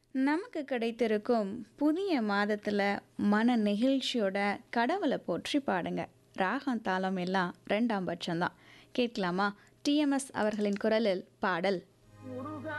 நமக்கு கிடைத்திருக்கும் புதிய மாதத்துல மன நெகிழ்ச்சியோட கடவுளை போற்றி பாடுங்க. ராகம் தாளம் எல்லாம் ரெண்டாம் பட்சம்தான். கேட்கலாமா? டிஎம்எஸ் அவர்களின் குரலில் பாடல்.